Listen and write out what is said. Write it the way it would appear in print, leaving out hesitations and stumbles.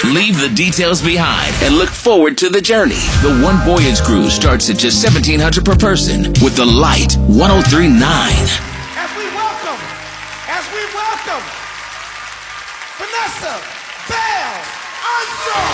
Leave the details behind and look forward to the journey. The One Voyage Cruise starts at just $1,700 per person with the Light 103.9. As we welcome Vanessa Bell Armstrong.